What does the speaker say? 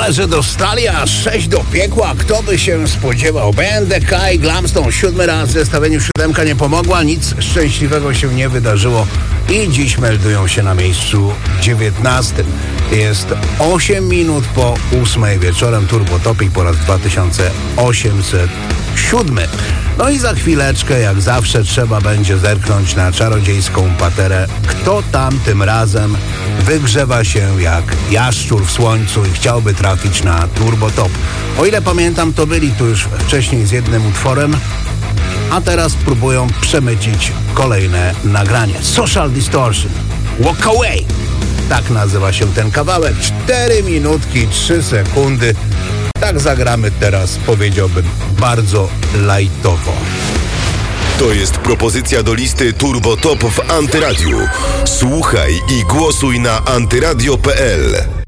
że dostali aż 6 do piekła. Kto by się spodziewał? BNDK i Glamstone 7 raz w zestawieniu 7 nie pomogła. Nic szczęśliwego się nie wydarzyło. I dziś meldują się na miejscu 19. Jest 8 minut po 8 wieczorem. Turbo Topic po raz 2807. No i za chwileczkę, jak zawsze, trzeba będzie zerknąć na czarodziejską paterę. Kto tam tym razem wygrzewa się jak jaszczur w słońcu i chciałby trafić na Turbo Top. O ile pamiętam, to byli tu już wcześniej z jednym utworem, a teraz próbują przemycić kolejne nagranie. Social Distortion. Walk Away. Tak nazywa się ten kawałek. 4 minutki 3 sekundy. Tak zagramy teraz, powiedziałbym, bardzo lajtowo. To jest propozycja do listy Turbo Top w Antyradiu. Słuchaj i głosuj na antyradio.pl.